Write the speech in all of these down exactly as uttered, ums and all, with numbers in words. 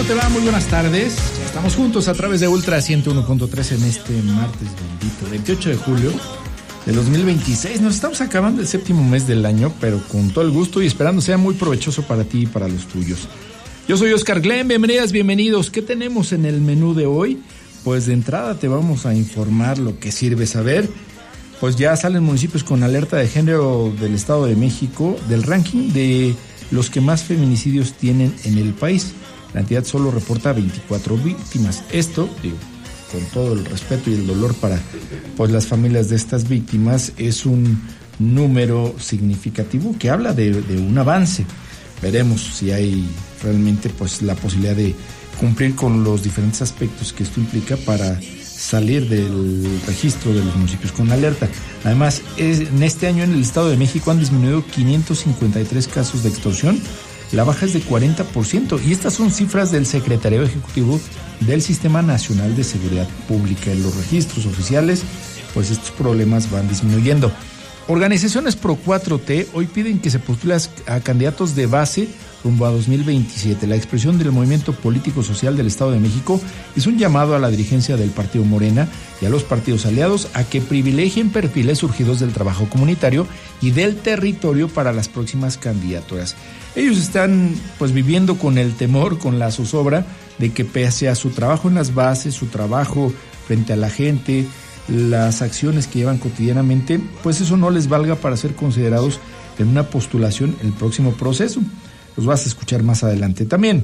¿Cómo te va? Muy buenas tardes. Estamos juntos a través de Ultra ciento uno punto tres en este martes bendito, veintiocho de julio de dos mil veintiséis. Nos estamos acabando el séptimo mes del año, pero con todo el gusto y esperando sea muy provechoso para ti y para los tuyos. Yo soy Oscar Glenn, bienvenidas, bienvenidos. ¿Qué tenemos en el menú de hoy? Pues de entrada te vamos a informar lo que sirve saber. Pues ya salen municipios con alerta de género del Estado de México, del ranking de los que más feminicidios tienen en el país. La entidad solo reporta veinticuatro víctimas. Esto, digo, con todo el respeto y el dolor para pues las familias de estas víctimas, es un número significativo que habla de, de un avance. Veremos si hay realmente pues la posibilidad de cumplir con los diferentes aspectos que esto implica para salir del registro de los municipios con alerta. Además, es, en este año en el Estado de México han disminuido quinientos cincuenta y tres casos de extorsión. La baja es de cuarenta por ciento y estas son cifras del Secretariado Ejecutivo del Sistema Nacional de Seguridad Pública. En los registros oficiales, pues estos problemas van disminuyendo. Organizaciones pro cuatro T hoy piden que se postule a candidatos de base rumbo a dos mil veintisiete. La expresión del movimiento político social del Estado de México es un llamado a la dirigencia del Partido Morena y a los partidos aliados a que privilegien perfiles surgidos del trabajo comunitario y del territorio para las próximas candidaturas. Ellos están pues viviendo con el temor, con la zozobra de que pese a su trabajo en las bases, su trabajo frente a la gente, las acciones que llevan cotidianamente, pues eso no les valga para ser considerados en una postulación en el próximo proceso. Los vas a escuchar más adelante. También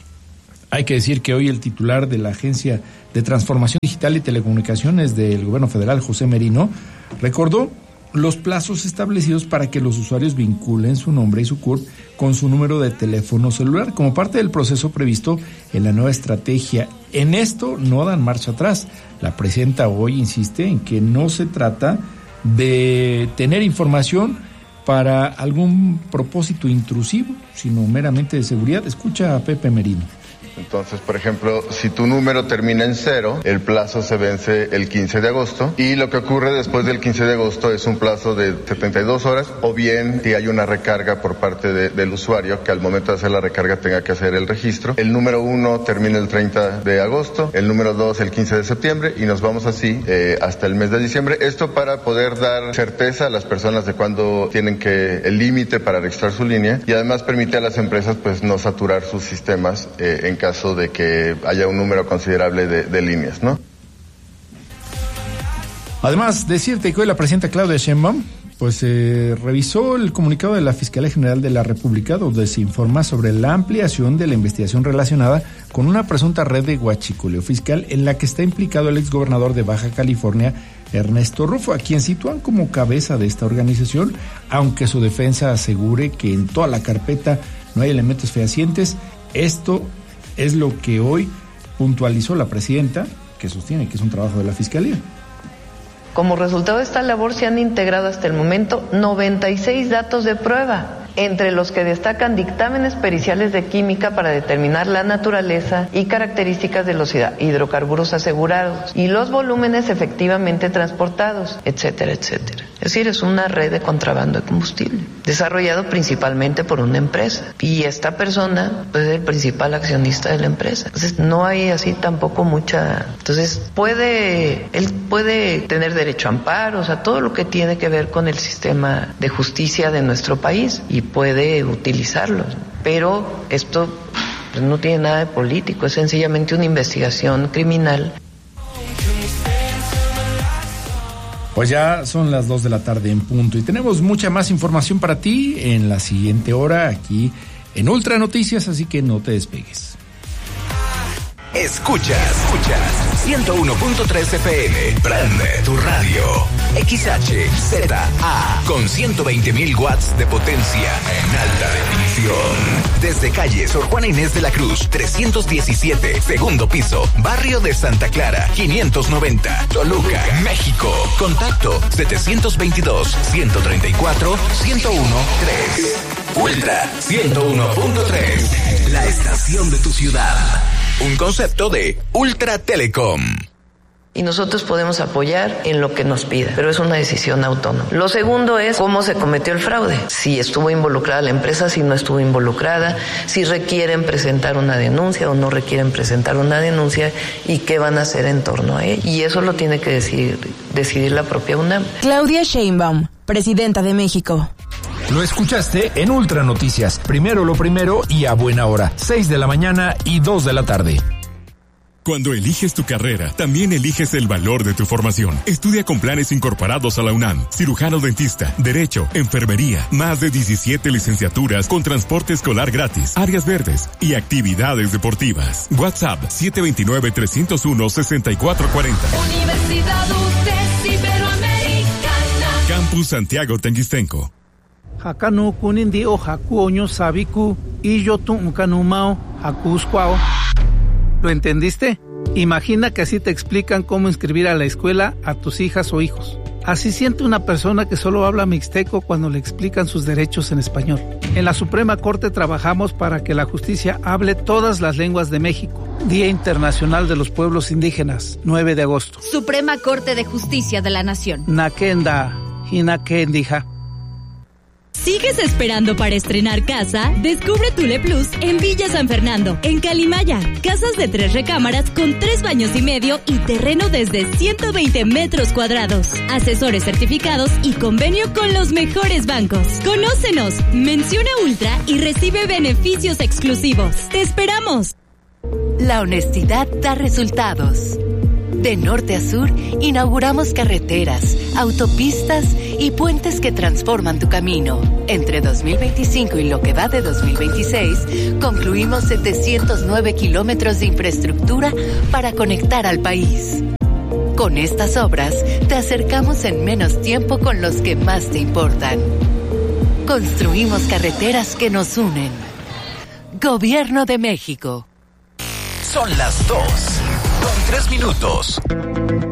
hay que decir que hoy el titular de la Agencia de Transformación Digital y Telecomunicaciones del Gobierno Federal, José Merino, recordó los plazos establecidos para que los usuarios vinculen su nombre y su C U R P con su número de teléfono celular como parte del proceso previsto en la nueva estrategia. En esto no dan marcha atrás. La presidenta hoy insiste en que no se trata de tener información para algún propósito intrusivo, sino meramente de seguridad. Escucha a Pepe Merino. Entonces, por ejemplo, si tu número termina en cero, el plazo se vence el quince de agosto y lo que ocurre después del quince de agosto es un plazo de setenta y dos horas o bien si hay una recarga por parte de, del usuario que al momento de hacer la recarga tenga que hacer el registro. El número uno termina el treinta de agosto, el número dos el quince de septiembre y nos vamos así eh, hasta el mes de diciembre. Esto para poder dar certeza a las personas de cuándo tienen que el límite para registrar su línea y además permite a las empresas pues no saturar sus sistemas eh, en caso de que haya un número considerable de, de líneas, ¿no? Además, decirte que hoy la presidenta Claudia Sheinbaum pues eh, revisó el comunicado de la Fiscalía General de la República donde se informa sobre la ampliación de la investigación relacionada con una presunta red de huachicoleo fiscal en la que está implicado el exgobernador de Baja California, Ernesto Rufo, a quien sitúan como cabeza de esta organización, aunque su defensa asegure que en toda la carpeta no hay elementos fehacientes. Esto es lo que hoy puntualizó la presidenta, que sostiene que es un trabajo de la Fiscalía. Como resultado de esta labor se han integrado hasta el momento noventa y seis datos de prueba, entre los que destacan dictámenes periciales de química para determinar la naturaleza y características de los hidrocarburos asegurados y los volúmenes efectivamente transportados, etcétera, etcétera. Es decir, es una red de contrabando de combustible, desarrollado principalmente por una empresa. Y esta persona pues, es el principal accionista de la empresa. Entonces, no hay así tampoco mucha... Entonces, puede, él puede tener derecho a amparo, o sea, todo lo que tiene que ver con el sistema de justicia de nuestro país y puede utilizarlos. Pero esto pues, no tiene nada de político, es sencillamente una investigación criminal. Pues ya son las dos de la tarde en punto y tenemos mucha más información para ti en la siguiente hora aquí en Ultra Noticias, así que no te despegues. Escuchas, escuchas ciento uno punto tres F M, prende tu radio. X H Z A con ciento veinte mil watts de potencia en alta definición. Desde calle Sor Juana Inés de la Cruz, trescientos diecisiete, segundo piso, barrio de Santa Clara, quinientos noventa, Toluca, México. Contacto setecientos veintidós, ciento treinta y cuatro, ciento uno, tres. Ultra ciento uno punto tres, la estación de tu ciudad. Un concepto de Ultra Telecom. Y nosotros podemos apoyar en lo que nos pida, pero es una decisión autónoma. Lo segundo es cómo se cometió el fraude, si estuvo involucrada la empresa, si no estuvo involucrada, si requieren presentar una denuncia o no requieren presentar una denuncia y qué van a hacer en torno a ello. Y eso lo tiene que decidir, decidir la propia UNAM. Claudia Sheinbaum, presidenta de México. Lo escuchaste en Ultra Noticias. Primero lo primero y a buena hora. seis de la mañana y dos de la tarde. Cuando eliges tu carrera, también eliges el valor de tu formación. Estudia con planes incorporados a la UNAM. Cirujano dentista, Derecho, Enfermería, más de diecisiete licenciaturas con transporte escolar gratis, áreas verdes y actividades deportivas. WhatsApp siete dos nueve, tres cero uno, seis cuatro cuatro cero. Universidad U T E S Iberoamericana. Campus Santiago Tenguistenco. Hakanu kunindi o haku oño sabiku y yo tu ukanumao hakuskwao. ¿Lo entendiste? Imagina que así te explican cómo inscribir a la escuela a tus hijas o hijos. Así siente una persona que solo habla mixteco cuando le explican sus derechos en español. En la Suprema Corte trabajamos para que la justicia hable todas las lenguas de México. Día Internacional de los Pueblos Indígenas, nueve de agosto. Suprema Corte de Justicia de la Nación. Nakenda, Hinakendija. ¿Sigues esperando para estrenar casa? Descubre Tule Plus en Villa San Fernando, en Calimaya. Casas de tres recámaras con tres baños y medio y terreno desde ciento veinte metros cuadrados. Asesores certificados y convenio con los mejores bancos. Conócenos, menciona Ultra y recibe beneficios exclusivos. ¡Te esperamos! La honestidad da resultados. De norte a sur, inauguramos carreteras, autopistas y puentes que transforman tu camino. Entre dos mil veinticinco y lo que va de dos mil veintiséis, concluimos setecientos nueve kilómetros de infraestructura para conectar al país. Con estas obras, te acercamos en menos tiempo con los que más te importan. Construimos carreteras que nos unen. Gobierno de México. Son las dos, con tres minutos.